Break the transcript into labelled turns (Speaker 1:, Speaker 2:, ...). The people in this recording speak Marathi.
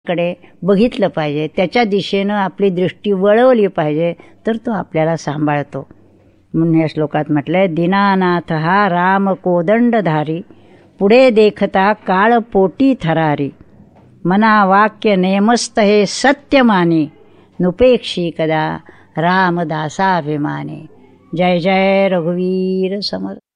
Speaker 1: कडे बघितलं पाहिजे, त्याच्या दिशेनं आपली दृष्टी वळवली पाहिजे, तर तो आपल्याला सांभाळतो. म्हणून या श्लोकात म्हटलंय, दीनानाथ हा राम कोदंडधारी, पुढे देखता काळ पोटी थरारी, मना वाक्य नेमस्त हे सत्य माने, नुपेक्षी कदा रामदासाभिमाने. जय जय रघुवीर समर्थ.